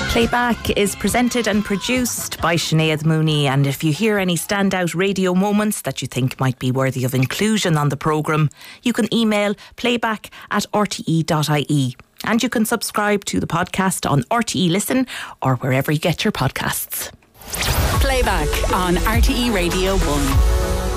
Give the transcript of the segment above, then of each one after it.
Playback is presented and produced by Sinead Mooney, and if you hear any standout radio moments that you think might be worthy of inclusion on the programme, you can email playback@rte.ie. And you can subscribe to the podcast on RTE Listen or wherever you get your podcasts. Playback on RTE Radio 1.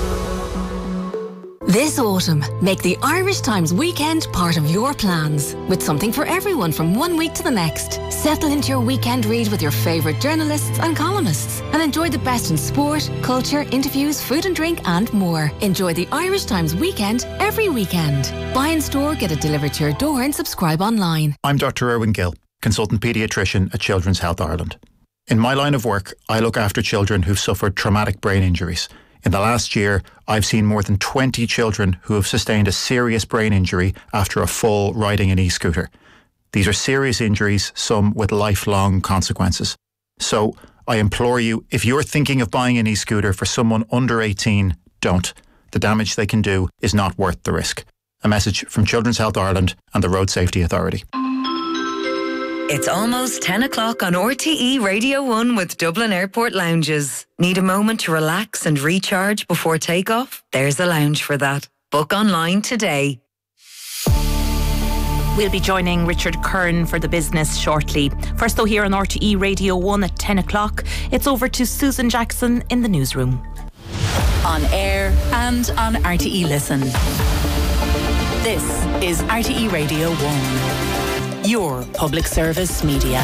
This autumn, make the Irish Times weekend part of your plans, with something for everyone from 1 week to the next. Settle into your weekend read with your favourite journalists and columnists, and enjoy the best in sport, culture, interviews, food and drink, and more. Enjoy the Irish Times weekend every weekend. Buy in store, get it delivered to your door, and subscribe online. I'm Dr. Erwin Gill, consultant paediatrician at Children's Health Ireland. In my line of work, I look after children who've suffered traumatic brain injuries. In the last year, I've seen more than 20 children who have sustained a serious brain injury after a fall riding an e-scooter. These are serious injuries, some with lifelong consequences. So I implore you, if you're thinking of buying an e-scooter for someone under 18, don't. The damage they can do is not worth the risk. A message from Children's Health Ireland and the Road Safety Authority. It's almost 10 o'clock on RTE Radio 1 with Dublin Airport Lounges. Need a moment to relax and recharge before takeoff? There's a lounge for that. Book online today. We'll be joining Richard Kern for the business shortly. First though, here on RTE Radio 1 at 10 o'clock, it's over to Susan Jackson in the newsroom. On air and on RTE Listen. This is RTE Radio 1. Your public service media.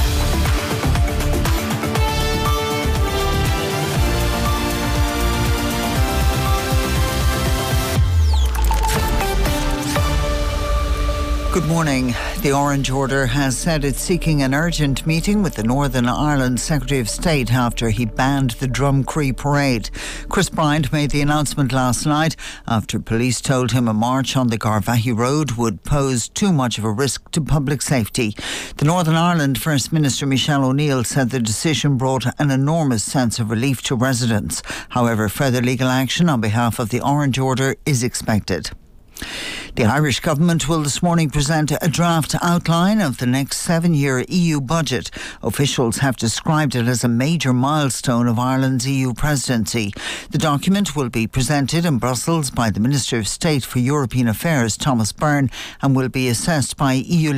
Good morning. The Orange Order has said it's seeking an urgent meeting with the Northern Ireland Secretary of State after he banned the Drumcree parade. Chris Bryant made the announcement last night after police told him a march on the Garvaghey Road would pose too much of a risk to public safety. The Northern Ireland First Minister Michelle O'Neill said the decision brought an enormous sense of relief to residents. However, further legal action on behalf of the Orange Order is expected. The Irish government will this morning present a draft outline of the next 7-year EU budget. Officials have described it as a major milestone of Ireland's EU presidency. The document will be presented in Brussels by the Minister of State for European Affairs, Thomas Byrne, and will be assessed by EU